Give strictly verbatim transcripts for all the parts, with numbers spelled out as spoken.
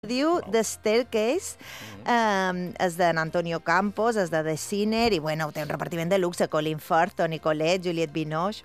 Diu The Staircase, eh, és d'Antonio Campos, és de The Sinner, i bueno, té un repartiment de luxe, Colin Firth, Toni Collette, Juliette Binoche.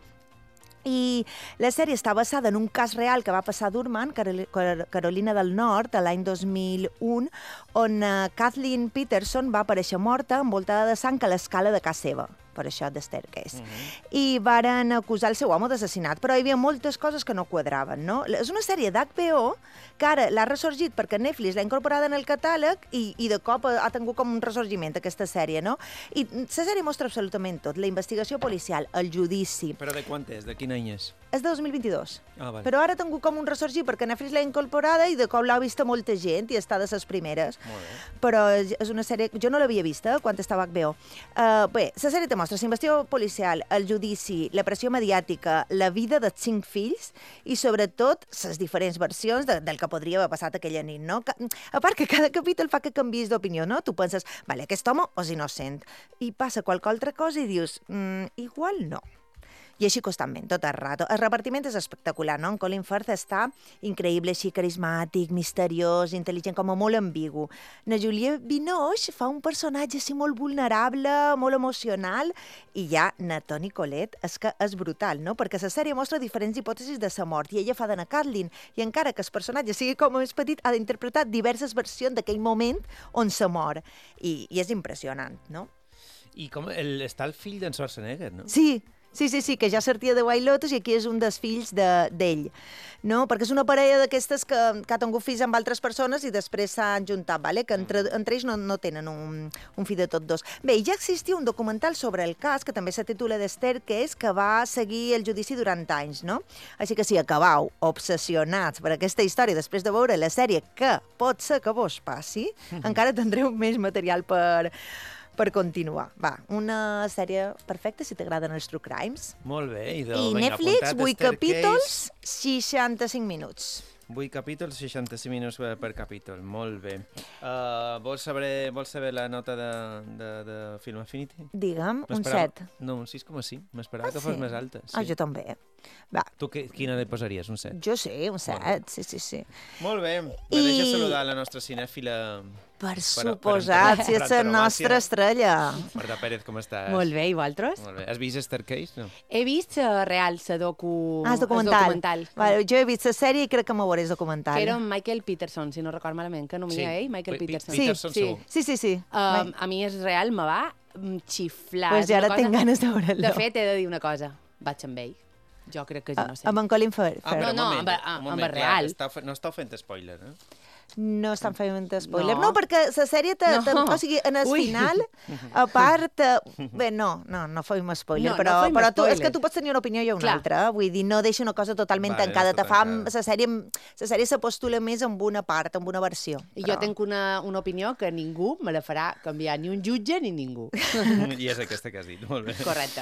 I la sèrie està basada en un cas real que va passar a Durham, Carolina del Nord, l'any dos mil un, on uh, Kathleen Peterson va aparèixer morta, envoltada de sang a l'escala de casa seva, per això The Staircase. Uh-huh. I varen acusar el seu home d'assassinat, però hi havia moltes coses que no quadraven, no? És una sèrie d'H B O que ara l'ha ressorgit perquè Netflix l'ha incorporada en el catàleg i, i de cop ha, ha tingut com un ressorgiment aquesta sèrie, no? I la sèrie mostra absolutament tot, la investigació policial, el judici. Però de quan és? De quin any és? És de dos mil vint-i-dos. Ah, vale. Però ara ha tingut com un ressorgit perquè Netflix l'ha incorporada i de cop l'ha vista molta gent i està de les primeres. Molt bé. Però és una sèrie... Jo no l'havia vista quan estava a H B O. Uh, bé, la sèrie te mostra la investigació policial, el judici, la pressió mediàtica, la vida dels cinc fills i, sobretot, les diferents versions de, del que podria haver passat aquella nit, no? Que, a part que cada capítol fa que canviïs d'opinió, no? Tu penses, vale, aquest home és innocent. I passa qualque altra cosa i dius, mm, igual no. I així constantment, tot el rato. El repartiment és espectacular, no? En Colin Firth està increïble, així carismàtic, misteriós, intel·ligent, com a molt ambigu. Na Juliette Binoche fa un personatge així molt vulnerable, molt emocional, i ja na Toni Collette és que és brutal, no? Perquè la sèrie mostra diferents hipòtesis de sa mort, i ella fa d'anar Kathleen, i encara que el personatge sigui com més petit, ha d'interpretar diverses versions d'aquell moment on se mor. I, i és impressionant, no? I com el, està el fill d'en Schwarzenegger, no? Sí, Sí, sí, sí, que ja sortia de White Lotus i aquí és un dels fills d'ell, de, no? Perquè és una parella d'aquestes que, que ha tingut fills amb altres persones i després s'han juntat, vale? Que entre, entre ells no, no tenen un, un fill de tots dos. Bé, ja existia un documental sobre el cas, que també se titula The Staircase, que va seguir el judici durant anys, no? Així que si acabau obsessionats per aquesta història després de veure la sèrie, que pot ser que vos passi, encara tindreu més material per... per continuar. Va, una sèrie perfecta si t'agraden els true crimes. Molt bé. I, de, I venga, Netflix, vuit capítols, Staircase. seixanta-cinc minuts. vuit capítols, seixanta-cinc minuts per, per capítol. Molt bé. Uh, vols, saber, vols saber la nota de, de, de Film Affinity? Digue'm, un set. No, un sis coma cinc. M'esperava ah, que fos sí? més alta. Sí. Ah, jo també. Va. Tu que, quina li posaries? Un set? Jo sí, un set. Sí, sí, sí. Molt bé. I... Me deixa saludar la nostra cinèfila... Per, per per, suposat, si ets la nostra estrella. Marta Pérez, com estàs? Molt bé, i vosaltres? Molt bé. Has vist Staircase, no? He vist uh, real, la docu... Ah, és documental. El documental. Vale, jo he vist la sèrie i crec que m'ho veuré el documental. Que era amb Michael Peterson, si no record malament, que nomia sí. ell, Michael P Peterson. Peterson sí, sí, sí, sí. sí. Um, a mi és real, me va xiflar. Pues ja ara cosa... tinc ganes de veure-lo. De fet, he de dir una cosa. Vaig amb ell. Jo crec que és innocent. Amb en Colin Firth. Ah, però no, no, moment, amb, moment, amb el real. Clar, està, no estàu fent spoiler, eh? No estan fent spoiler. No, no perquè la sèrie, te, te, no. o sigui, en el Ui. final, a part... Bé, no, no, no fem spoiler, no, però, no però tu, spoiler. és que tu pots tenir una opinió i una Clar. altra. Vull dir, no deixa una cosa totalment vale, tancada. no Te fa, tancada. la sèrie, la sèrie se postula més amb una part, amb una versió. I però... jo tinc una, una opinió que ningú me la farà canviar, ni un jutge ni ningú. I és aquesta que has dit, molt bé. Correcte.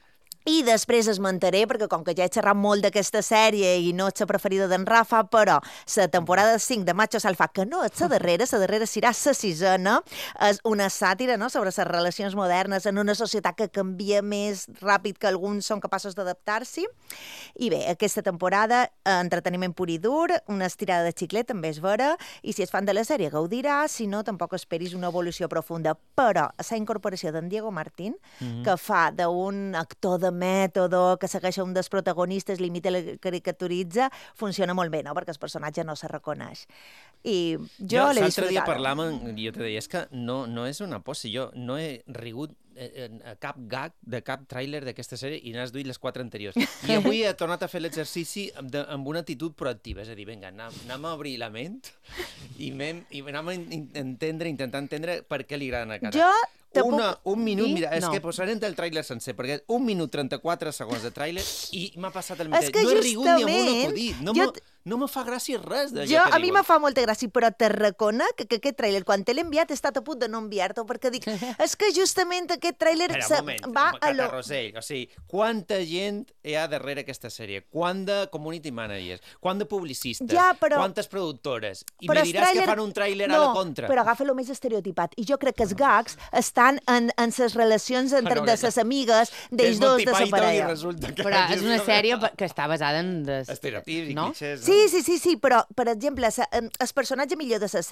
I després esmentaré, perquè com que ja he xerrat molt d'aquesta sèrie i no ets la preferida d'en Rafa, però la temporada cinc de Machos Alfa, que no és la darrera, la darrera serà la sisena, és una sàtira, no?, sobre les relacions modernes en una societat que canvia més ràpid que alguns són capaços d'adaptar-s'hi. I bé, aquesta temporada, entreteniment pur i dur, una estirada de xiclet, també és vera, i si és fan de la sèrie gaudirà, si no, tampoc esperis una evolució profunda. Però la incorporació d'en Diego Martín, mm-hmm. que fa d'un actor de mètode, que segueix un dels protagonistes, l'imita i el caricaturitza, funciona molt bé, no?, perquè el personatge no se reconeix. I jo, jo l'he disfrutada. L'altre dia parlàvem, jo te deia, és que no, no és una por, si jo no he rigut a cap gag de cap tràiler d'aquesta sèrie i n'has duit les quatre anteriors. I avui he tornat a fer l'exercici amb, amb una actitud proactiva, és a dir, vinga, anem, anem a obrir la ment i, mem, i anem a entendre, intentar entendre per què li agraden a cada. Jo Una, un minut, dir? mira, és no. que posarem el tràiler sencer, perquè un minut trenta-quatre segons de tràiler i m'ha passat el mateix. És que no he rigut ni amb un justament, acudit. No, jo... no me fa gràcia res d'allò jo, que a mi diuen. me fa molta gràcia, però te reconec que, que aquest tràiler, quan te l'he enviat, he estat a punt de no enviar-te, perquè dic, és que justament aquest tràiler Espera, un moment, va a lo... Catarrosell, o sigui, quanta gent hi ha darrere aquesta sèrie? Quant de community managers? Quant de publicistes? Ja, però... Quantes productores? I però me diràs tràiler... que fan un tràiler no, a la contra. però agafa-lo més estereotipat. I jo crec que els gags estan en, en les relacions entre no, de les amigues d'ells dos de la parella. Resulta que Però és una sèrie que està basada en... Des... estereotips i no? clichés. Sí, Sí, sí, sí, sí, però, per exemple, sa- em, el personatge millor de la